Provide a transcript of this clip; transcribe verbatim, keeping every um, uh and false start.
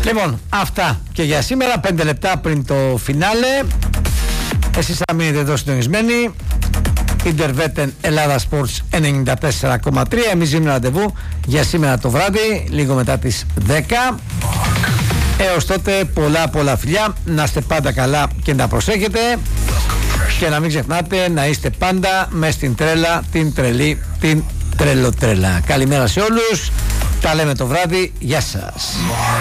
Λοιπόν, αυτά και για σήμερα. Πέντε λεπτά πριν το φινάλε. Εσείς θα μείνετε εδώ συντονισμένοι. Ιντερβέτεν Ελλάδα Sports ενενήντα τέσσερα κόμμα τρία. Εμείς δίνουμε ραντεβού για σήμερα το βράδυ, λίγο μετά τις δέκα. Έως τότε πολλά πολλά φιλιά. Να είστε πάντα καλά και να προσέχετε. Και να μην ξεχνάτε να είστε πάντα μες στην τρέλα, την τρελή, την τρελοτρέλα. Καλημέρα σε όλους. Τα λέμε το βράδυ. Γεια σας.